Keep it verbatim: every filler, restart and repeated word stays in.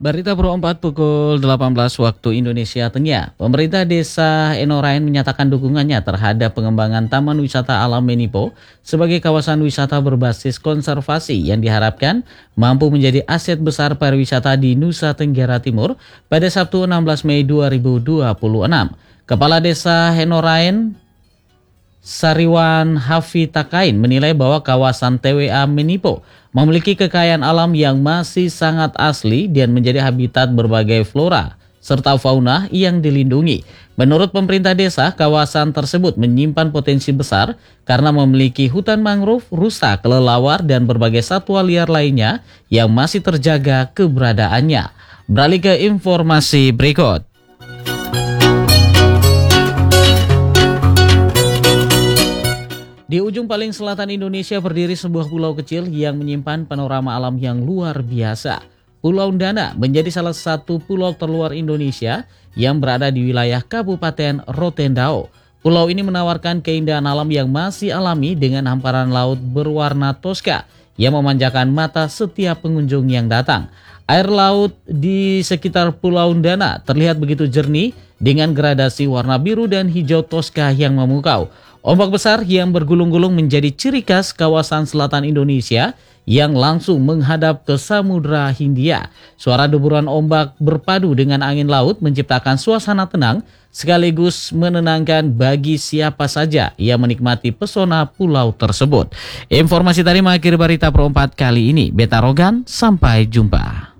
Berita Pro empat pukul delapan belas waktu Indonesia Tengah. Pemerintah Desa Enorain menyatakan dukungannya terhadap pengembangan Taman Wisata Alam Menipo sebagai kawasan wisata berbasis konservasi yang diharapkan mampu menjadi aset besar pariwisata di Nusa Tenggara Timur pada Sabtu enam belas Mei dua ribu dua puluh enam. Kepala Desa Enorain Sariwan Hafitakain menilai bahwa kawasan T W A Menipo memiliki kekayaan alam yang masih sangat asli dan menjadi habitat berbagai flora serta fauna yang dilindungi. Menurut pemerintah desa, kawasan tersebut menyimpan potensi besar karena memiliki hutan mangrove, rusa, kelelawar, dan berbagai satwa liar lainnya yang masih terjaga keberadaannya. Beralih ke informasi berikut. Di ujung paling selatan Indonesia berdiri sebuah pulau kecil yang menyimpan panorama alam yang luar biasa. Pulau Ndana menjadi salah satu pulau terluar Indonesia yang berada di wilayah Kabupaten Rotendao. Pulau ini menawarkan keindahan alam yang masih alami dengan hamparan laut berwarna toska yang memanjakan mata setiap pengunjung yang datang. Air laut di sekitar Pulau Ndana terlihat begitu jernih dengan gradasi warna biru dan hijau toska yang memukau. Ombak besar yang bergulung-gulung menjadi ciri khas kawasan selatan Indonesia yang langsung menghadap ke Samudra Hindia. Suara deburan ombak berpadu dengan angin laut menciptakan suasana tenang sekaligus menenangkan bagi siapa saja yang menikmati pesona pulau tersebut. Informasi tadi mengakhiri berita Pro empat kali ini. Beta Rogan, sampai jumpa.